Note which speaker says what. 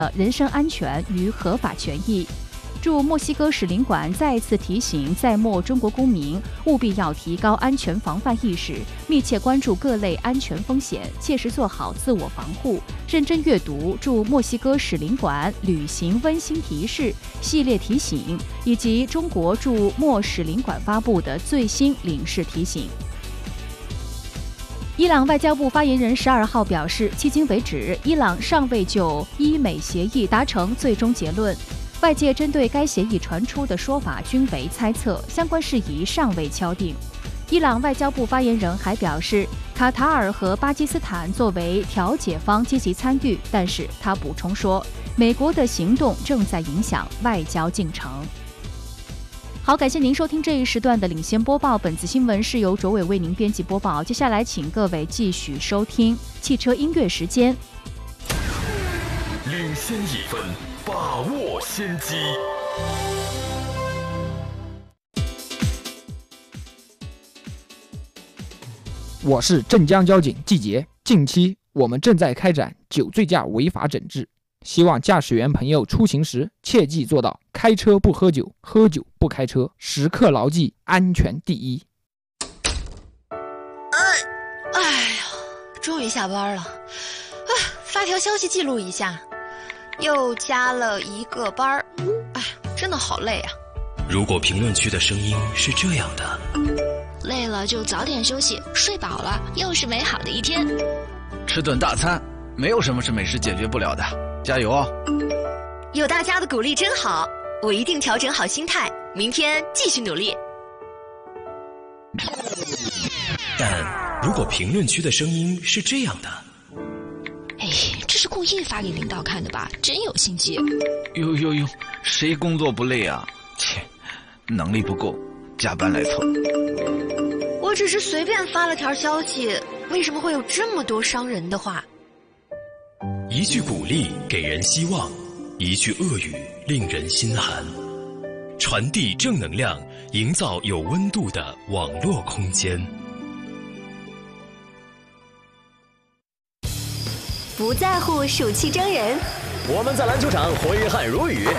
Speaker 1: 人身安全与合法权益。驻墨西哥使领馆再次提醒在墨中国公民务必要提高安全防范意识，密切关注各类安全风险，切实做好自我防护，认真阅读驻墨西哥使领馆旅行温馨提示系列提醒以及中国驻墨使领馆发布的最新领事提醒。伊朗外交部发言人12号表示，迄今为止，伊朗尚未就伊美协议达成最终结论。外界针对该协议传出的说法均为猜测，相关事宜尚未敲定。伊朗外交部发言人还表示，卡塔尔和巴基斯坦作为调解方积极参与，但是他补充说，美国的行动正在影响外交进程。好，感谢您收听这一时段的领先播报，本次新闻是由卓伟为您编辑播报。接下来请各位继续收听汽车音乐时间。
Speaker 2: 领先一分，把握先机。
Speaker 3: 我是镇江交警季杰。近期我们正在开展酒醉驾违法整治，希望驾驶员朋友出行时切记做到开车不喝酒，喝酒不开车，时刻牢记安全第一。
Speaker 4: 哎呀，终于下班了，发条消息记录一下，又加了一个班儿，哎，真的好累啊。
Speaker 5: 如果评论区的声音是这样的，
Speaker 6: 累了就早点休息，睡饱了又是美好的一天。
Speaker 7: 吃顿大餐，没有什么是美食解决不了的，加油哦！
Speaker 4: 有大家的鼓励真好，我一定调整好心态，明天继续努力。
Speaker 5: 但如果评论区的声音是这样的，
Speaker 6: 哎，这是故意发给领导看的吧？真有心机。
Speaker 7: 哟，谁工作不累啊？切，能力不够，加班来凑。
Speaker 4: 我只是随便发了条消息，为什么会有这么多伤人的话？
Speaker 5: 一句鼓励给人希望，一句恶语令人心寒。传递正能量，营造有温度的网络空间。
Speaker 8: 不在乎暑气蒸人，
Speaker 2: 我们在篮球场挥汗如雨，